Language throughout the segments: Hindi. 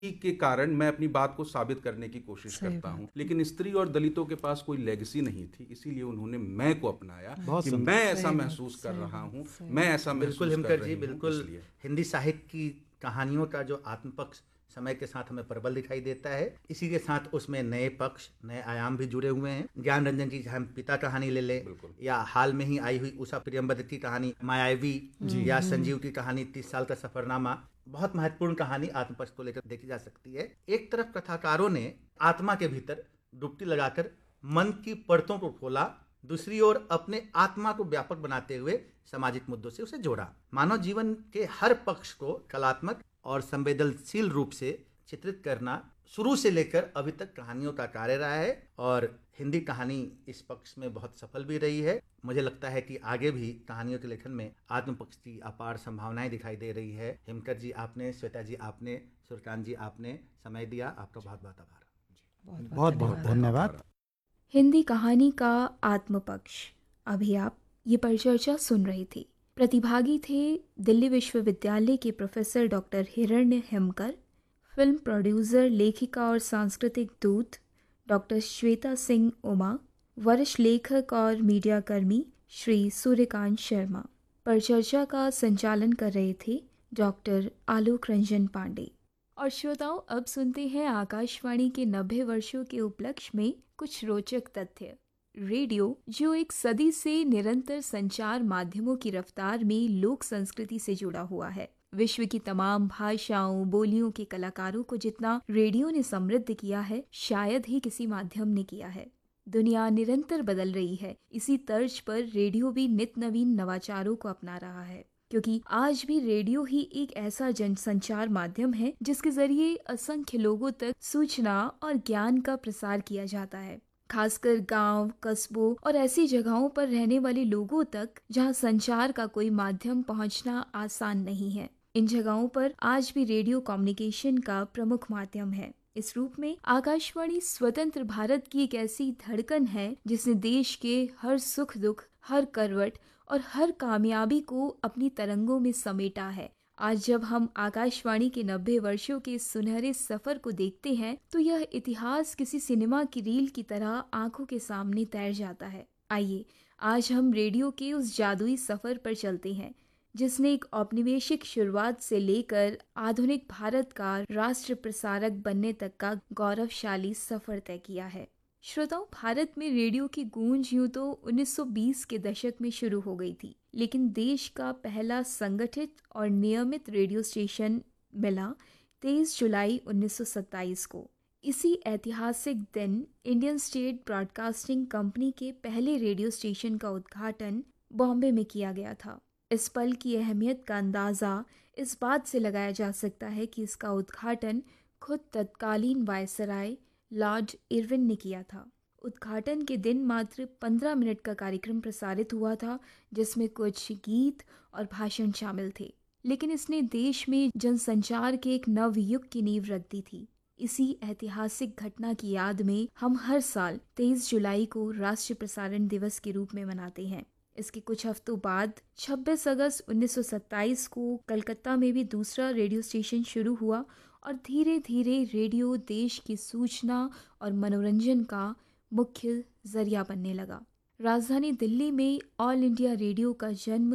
के कारण मैं अपनी बात को साबित करने की कोशिश करता हूँ। लेकिन स्त्री और दलितों के पास कोई लेगेसी नहीं थी, इसीलिए उन्होंने मैं को अपनाया कि मैं ऐसा महसूस कर रहा हूँ, मैं ऐसा बिल्कुल महसूस कर हिमकर जी, रही हूँ, बिल्कुल। इसलिए। हिंदी साहित्य की कहानियों का जो आत्मपक्ष समय के साथ हमें प्रबल दिखाई देता है, इसी के साथ उसमें नए पक्ष, नए आयाम भी जुड़े हुए हैं। ज्ञान रंजन जी, हम पिता कहानी ले ले, या हाल में ही आई हुई उषा प्रियंवदा की कहानी मायावी, या संजीव की कहानी 30 साल का सफरनामा, बहुत महत्वपूर्ण कहानी आत्मपक्ष को लेकर देखी जा सकती है। एक तरफ कथाकारों ने आत्मा के भीतर डुबकी लगाकर मन की परतों को खोला, दूसरी ओर अपने आत्मा को व्यापक बनाते हुए सामाजिक मुद्दों से उसे जोड़ा। मानव जीवन के हर पक्ष को कलात्मक और संवेदनशील रूप से चित्रित करना शुरू से लेकर अभी तक कहानियों का कार्य रहा है, और हिंदी कहानी इस पक्ष में बहुत सफल भी रही है। मुझे लगता है कि आगे भी कहानियों के लेखन में आत्मपक्ष की अपार संभावनाएं दिखाई दे रही है। हिमकर जी आपने, श्वेता जी आपने, सूर्यकांत जी आपने समय दिया, आपका बहुत बहुत आभार। बहुत बहुत धन्यवाद। हिंदी कहानी का आत्मपक्ष, अभी आप ये परिचर्चा सुन रही थी। प्रतिभागी थे दिल्ली विश्वविद्यालय के प्रोफेसर डॉक्टर हिरण्य हेमकर, फिल्म प्रोड्यूसर, लेखिका और सांस्कृतिक दूत डॉक्टर श्वेता सिंह उमा, वरिष्ठ लेखक और मीडिया कर्मी श्री सूर्यकांत शर्मा। परिचर्चा का संचालन कर रहे थे डॉक्टर आलोक रंजन पांडे। और श्रोताओं, अब सुनते हैं आकाशवाणी के 90 वर्षों के उपलक्ष्य में कुछ रोचक तथ्य। रेडियो, जो एक सदी से निरंतर संचार माध्यमों की रफ्तार में लोक संस्कृति से जुड़ा हुआ है, विश्व की तमाम भाषाओं, बोलियों के कलाकारों को जितना रेडियो ने समृद्ध किया है, शायद ही किसी माध्यम ने किया है। दुनिया निरंतर बदल रही है, इसी तर्ज पर रेडियो भी नित नवीन नवाचारों को अपना रहा है, क्योंकि आज भी रेडियो ही एक ऐसा जनसंचार माध्यम है जिसके जरिए असंख्य लोगों तक सूचना और ज्ञान का प्रसार किया जाता है, खासकर गांव, कस्बों और ऐसी जगहों पर रहने वाले लोगों तक जहां संचार का कोई माध्यम पहुंचना आसान नहीं है। इन जगहों पर आज भी रेडियो कम्युनिकेशन का प्रमुख माध्यम है। इस रूप में आकाशवाणी स्वतंत्र भारत की एक ऐसी धड़कन है जिसने देश के हर सुख दुख, हर करवट और हर कामयाबी को अपनी तरंगों में समेटा है। आज जब हम आकाशवाणी के 90 वर्षों के सुनहरे सफर को देखते हैं तो यह इतिहास किसी सिनेमा की रील की तरह आंखों के सामने तैर जाता है। आइए आज हम रेडियो के उस जादुई सफर पर चलते हैं जिसने एक औपनिवेशिक शुरुआत से लेकर आधुनिक भारत का राष्ट्र प्रसारक बनने तक का गौरवशाली सफर तय किया है। श्रोताओं, भारत में रेडियो की गूंज यूं तो 1920 के दशक में शुरू हो गई थी, लेकिन देश का पहला संगठित और नियमित रेडियो स्टेशन मिला 23 जुलाई 1927 को। इसी ऐतिहासिक दिन इंडियन स्टेट ब्रॉडकास्टिंग कंपनी के पहले रेडियो स्टेशन का उद्घाटन बॉम्बे में किया गया था। इस पल की अहमियत का अंदाज़ा इस बात से लगाया जा सकता है कि इसका उद्घाटन खुद तत्कालीन वायसराय लॉर्ड इरविन ने किया था। उद्घाटन के दिन मात्र 15 मिनट का कार्यक्रम प्रसारित हुआ था, जिसमें कुछ गीत और भाषण शामिल थे, लेकिन इसने देश में जनसंचार के एक नव युग की नींव रख दी थी। इसी ऐतिहासिक घटना की याद में हम हर साल 23 जुलाई को राष्ट्रीय प्रसारण दिवस के रूप में मनाते हैं। इसके कुछ हफ्तों बाद 26 अगस्त 1927 को कलकत्ता में भी दूसरा रेडियो स्टेशन शुरू हुआ और धीरे धीरे रेडियो देश की सूचना और मनोरंजन का मुख्य जरिया बनने लगा। राजधानी दिल्ली में ऑल इंडिया रेडियो का जन्म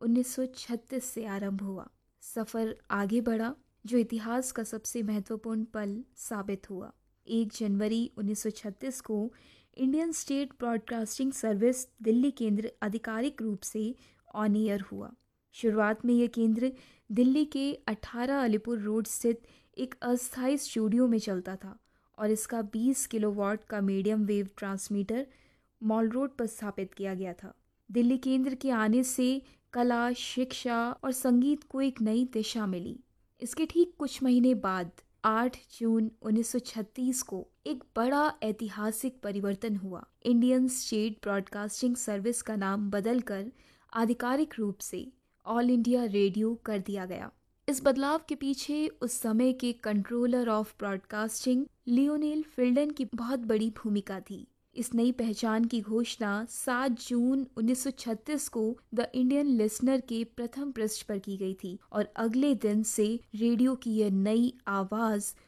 1936 से आरंभ हुआ। सफर आगे बढ़ा जो इतिहास का सबसे महत्वपूर्ण पल साबित हुआ। 1 जनवरी 1936 को Indian state broadcasting service Delhi केंद्र आधिकारिक रूप से ऑन एयर हुआ। शुरुआत में यह केंद्र दिल्ली के 18 अलीपुर रोड स्थित एक अस्थायी स्टूडियो में चलता था और इसका 20 किलोवाट का medium wave transmitter mall road पर स्थापित किया गया था। दिल्ली केंद्र के आने से कला, शिक्षा और संगीत को एक नई दिशा मिली। इसके ठीक कुछ महीने बाद 8 जून 1936 को एक बड़ा ऐतिहासिक परिवर्तन हुआ। इंडियन स्टेट ब्रॉडकास्टिंग सर्विस का नाम बदलकर आधिकारिक रूप से ऑल इंडिया रेडियो कर दिया गया। इस बदलाव के पीछे उस समय के कंट्रोलर ऑफ ब्रॉडकास्टिंग लियोनेल फिल्डन की बहुत बड़ी भूमिका थी। इस नई पहचान की घोषणा 7 जून 1936 को द इंडियन लिसनर के प्रथम पृष्ठ पर की गई थी और अगले दिन से रेडियो की यह नई आवाज